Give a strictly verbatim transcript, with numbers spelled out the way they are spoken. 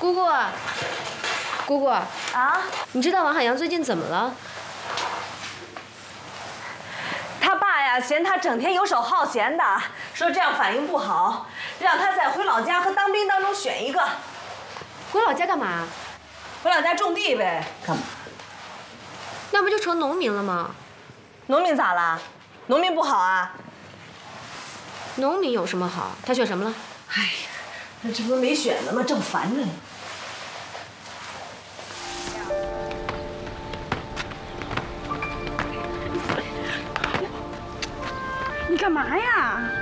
姑姑，姑姑啊， 你知道王海洋最近怎么了？ 他爸呀，嫌他整天游手好闲的，说这样反应不好，让他在回老家和当兵当中选一个。 回老家干嘛？ 回老家种地呗。干嘛？ 那不就成农民了吗？ 农民咋了？农民不好啊？ 农民有什么好？他选什么了？ 哎呀，那这不是没选呢吗？正烦着呢。 你干嘛呀？